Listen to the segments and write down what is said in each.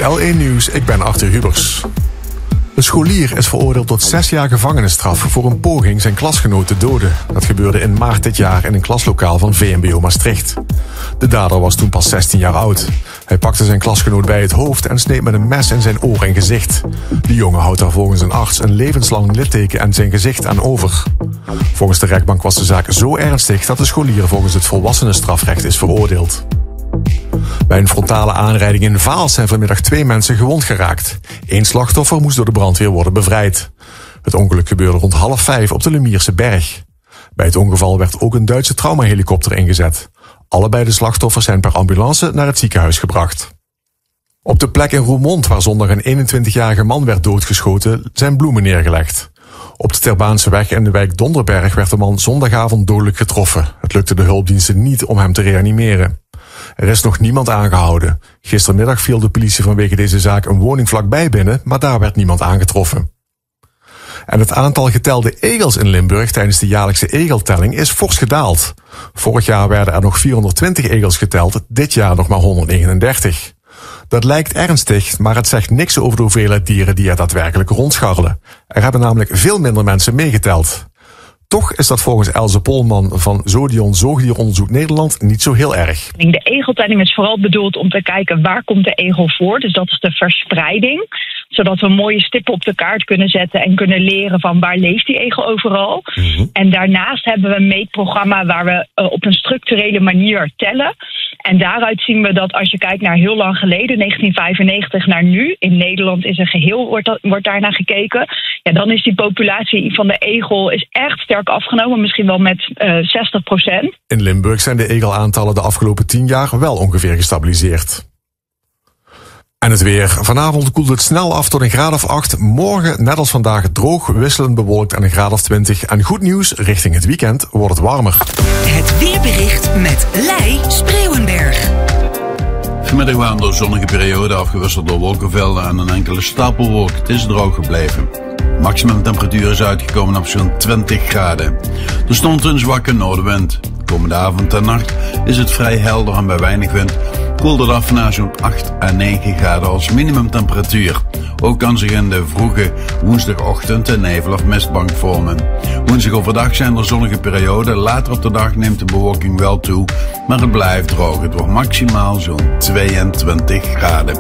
Met L1 Nieuws, ik ben Arthur Hubers. Een scholier is veroordeeld tot 6 jaar gevangenisstraf voor een poging zijn klasgenoot te doden. Dat gebeurde in maart dit jaar in een klaslokaal van VMBO Maastricht. De dader was toen pas 16 jaar oud. Hij pakte zijn klasgenoot bij het hoofd en sneed met een mes in zijn oor en gezicht. De jongen houdt daar volgens een arts een levenslang litteken aan zijn gezicht aan over. Volgens de rechtbank was de zaak zo ernstig dat de scholier volgens het volwassenenstrafrecht is veroordeeld. Bij een frontale aanrijding in Vaals zijn vanmiddag 2 mensen gewond geraakt. 1 slachtoffer moest door de brandweer worden bevrijd. Het ongeluk gebeurde rond 4:30 op de Lemierse Berg. Bij het ongeval werd ook een Duitse traumahelikopter ingezet. Allebei de slachtoffers zijn per ambulance naar het ziekenhuis gebracht. Op de plek in Roermond, waar zondag een 21-jarige man werd doodgeschoten, zijn bloemen neergelegd. Op de Terbaanseweg in de wijk Donderberg werd de man zondagavond dodelijk getroffen. Het lukte de hulpdiensten niet om hem te reanimeren. Er is nog niemand aangehouden. Gistermiddag viel de politie vanwege deze zaak een woning vlakbij binnen, maar daar werd niemand aangetroffen. En het aantal getelde egels in Limburg tijdens de jaarlijkse egeltelling is fors gedaald. Vorig jaar werden er nog 420 egels geteld, dit jaar nog maar 139. Dat lijkt ernstig, maar het zegt niks over de hoeveelheid dieren die er daadwerkelijk rondscharrelen. Er hebben namelijk veel minder mensen meegeteld. Toch is dat volgens Else Polman van Zodion Zoogdieronderzoek Nederland niet zo heel erg. De egeltelling is vooral bedoeld om te kijken waar komt de egel voor. Dus dat is de verspreiding. Zodat we mooie stippen op de kaart kunnen zetten en kunnen leren van waar leeft die egel overal. En daarnaast hebben we een meetprogramma waar we op een structurele manier tellen. En daaruit zien we dat als je kijkt naar heel lang geleden, 1995 naar nu, in Nederland is een geheel wordt daarnaar gekeken. Ja, dan is die populatie van de egel is echt sterk afgenomen, misschien wel met 60%. In Limburg zijn de egelaantallen de afgelopen 10 jaar wel ongeveer gestabiliseerd. En het weer. Vanavond koelt het snel af tot een graad of 8. Morgen, net als vandaag, droog, wisselend bewolkt en een graad of 20. En goed nieuws, richting het weekend wordt het warmer. Het weerbericht met Lei Spreeuwenberg. Vanmiddag waren door zonnige perioden afgewisseld door wolkenvelden en een enkele stapelwolk. Het is droog gebleven. Maximum temperatuur is uitgekomen op zo'n 20 graden. Er stond een zwakke noordenwind. Komende avond en nacht is het vrij helder en bij weinig wind koelt het af naar zo'n 8 à 9 graden als minimumtemperatuur. Ook kan zich in de vroege woensdagochtend een nevel of mistbank vormen. Woensdag overdag zijn er zonnige perioden. Later op de dag neemt de bewolking wel toe, maar het blijft droog. Het wordt maximaal zo'n 22 graden.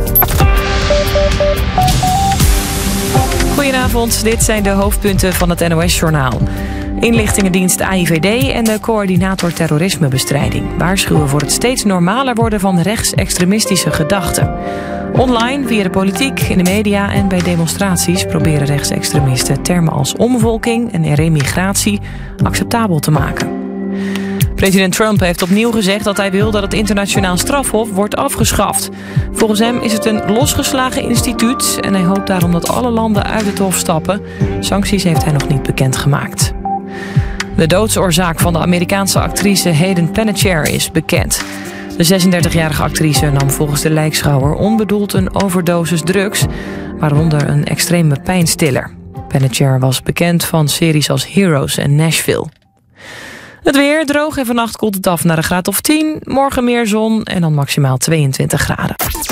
Goedenavond, dit zijn de hoofdpunten van het NOS-journaal. Inlichtingendienst AIVD en de coördinator terrorismebestrijding waarschuwen voor het steeds normaler worden van rechtsextremistische gedachten. Online, via de politiek, in de media en bij demonstraties proberen rechtsextremisten termen als omvolking en remigratie acceptabel te maken. President Trump heeft opnieuw gezegd dat hij wil dat het internationaal strafhof wordt afgeschaft. Volgens hem is het een losgeslagen instituut en hij hoopt daarom dat alle landen uit het hof stappen. Sancties heeft hij nog niet bekendgemaakt. De doodsoorzaak van de Amerikaanse actrice Hayden Panettiere is bekend. De 36-jarige actrice nam volgens de lijkschouwer onbedoeld een overdosis drugs, waaronder een extreme pijnstiller. Panettiere was bekend van series als Heroes en Nashville. Het weer droog en vannacht koelt het af naar een graad of 10. Morgen meer zon en dan maximaal 22 graden.